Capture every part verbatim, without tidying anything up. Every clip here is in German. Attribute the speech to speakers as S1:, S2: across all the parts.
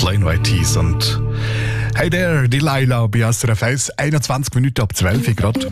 S1: Plain White Tees und Hey there, Delilah bei S R F eins, einundzwanzig Minuten ab zwölf Uhr gerade.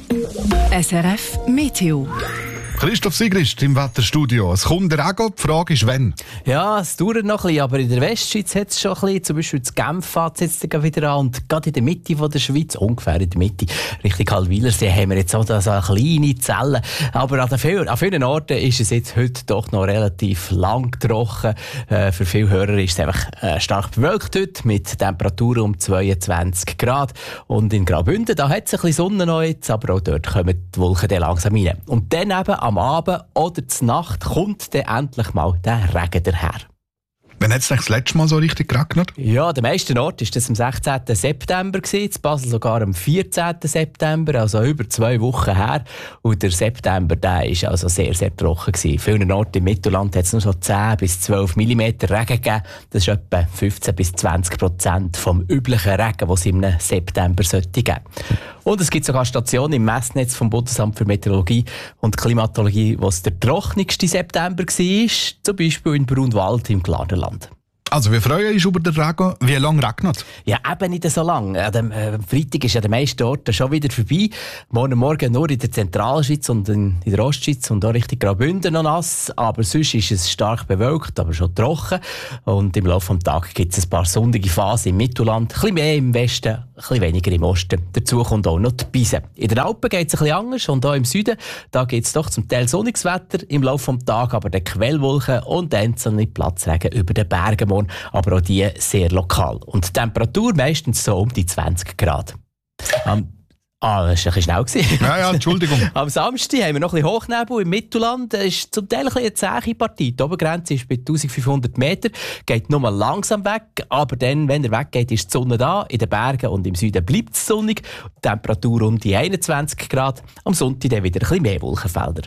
S2: S R F Meteo.
S1: Christoph Sigrist im Wetterstudio. Es kommt der Regen, die Frage ist, wann?
S3: Ja, es dauert noch ein bisschen, aber in der Westschweiz hat es schon ein bisschen. Zum Beispiel in Genf fängt es jetzt wieder an. Und gerade in der Mitte von der Schweiz, ungefähr in der Mitte, Richtung Kaltwilersee, haben wir jetzt auch da so eine kleine Zelle. Aber an, vielen, an vielen Orten ist es jetzt heute doch noch relativ lang trocken. Äh, für viele Hörer ist es einfach äh, stark bewölkt heute, mit Temperaturen um zweiundzwanzig Grad. Und in Graubünden, da hat es ein bisschen Sonne noch jetzt, aber auch dort kommen die Wolken dann langsam rein. Und dann eben am Abend oder zur Nacht kommt dann endlich mal der Regen daher.
S1: Wann hat es das letzte Mal so richtig geregnet?
S3: Ja, an den meisten Orten war das am sechzehnten September, in Basel sogar am vierzehnten September, also über zwei Wochen her. Und der September der war also sehr, sehr trocken. In vielen Orten im Mittelland hat es nur so zehn bis zwölf Millimeter Regen gegeben. Das ist etwa fünfzehn bis zwanzig Prozent vom üblichen Regen, den es im September sollte geben. Und es gibt sogar Stationen im Messnetz vom Bundesamt für Meteorologie und Klimatologie, wo es der trockenste September war, zum Beispiel in Brunwald im Glarnerland.
S1: Also, wir freuen uns über den Regen. Wie lange regnet es?
S3: Ja, eben nicht so lange. An dem äh, Freitag ist ja der meisten Orten schon wieder vorbei. Morgen Morgen nur in der Zentralschweiz und in, in der Ostschweiz und auch Richtung Graubünden noch nass. Aber sonst ist es stark bewölkt, aber schon trocken. Und im Laufe des Tages gibt es ein paar sonnige Phasen im Mittelland. Ein bisschen mehr im Westen, ein bisschen weniger im Osten. Dazu kommt auch noch die Beise. In den Alpen geht es ein bisschen anders und auch im Süden. Da gibt es doch zum Teil sonniges Wetter im Laufe des Tages, aber der Quellwolken und einzelne Platzregen über den Bergen. Aber auch die sehr lokal. Und die Temperatur meistens so um die zwanzig Grad. Um, ah, das war ein bisschen schnell.
S1: Ja, ja, Entschuldigung.
S3: Am Samstag haben wir noch ein bisschen Hochnebel im Mittelland. Es ist zum Teil ein bisschen eine zähe Partie. Die Obergrenze ist bei eintausendfünfhundert Meter. Geht nur mal langsam weg. Aber dann, wenn er weggeht, ist die Sonne da. In den Bergen und im Süden bleibt es sonnig. Die Temperatur um die einundzwanzig Grad. Am Sonntag dann wieder ein bisschen mehr Wolkenfelder.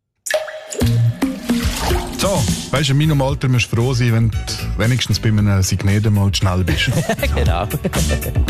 S1: So, weißt du, in meinem Alter musst du froh sein, wenn du wenigstens bei einem Signet mal schnell bist.
S3: Genau.